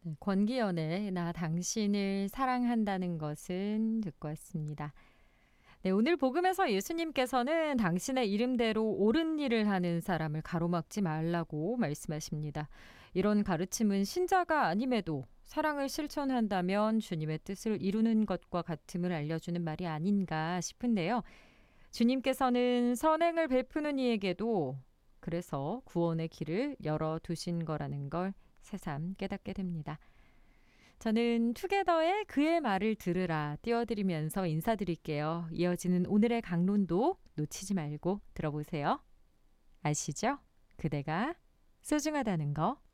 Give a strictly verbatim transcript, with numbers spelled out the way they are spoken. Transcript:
네, 권기현의 나 당신을 사랑한다는 것은 듣고 왔습니다. 네, 오늘 복음에서 예수님께서는 당신의 이름대로 옳은 일을 하는 사람을 가로막지 말라고 말씀하십니다. 이런 가르침은 신자가 아님에도 사랑을 실천한다면 주님의 뜻을 이루는 것과 같음을 알려주는 말이 아닌가 싶은데요. 주님께서는 선행을 베푸는 이에게도 그래서 구원의 길을 열어두신 거라는 걸 새삼 깨닫게 됩니다. 저는 투게더의 그의 말을 들으라 띄워드리면서 인사드릴게요. 이어지는 오늘의 강론도 놓치지 말고 들어보세요. 아시죠? 그대가 소중하다는 거.